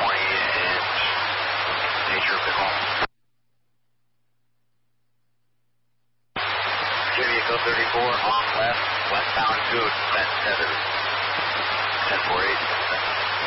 20-inch nature of the home. Vehicle 34 on left, westbound to descent tether. 1048.